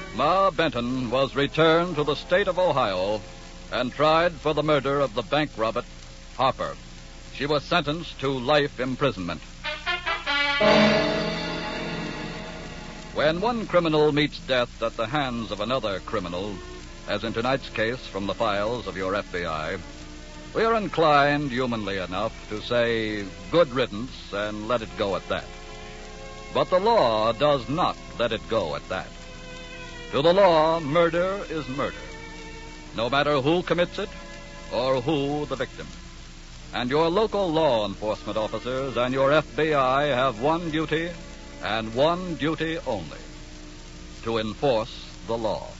Ma Benton was returned to the state of Ohio and tried for the murder of the bank robber, Harper. She was sentenced to life imprisonment. When one criminal meets death at the hands of another criminal, as in tonight's case from the files of your FBI, we are inclined, humanly enough, to say good riddance and let it go at that. But the law does not let it go at that. To the law, murder is murder, no matter who commits it or who the victim. And your local law enforcement officers and your FBI have one duty and one duty only: to enforce the law.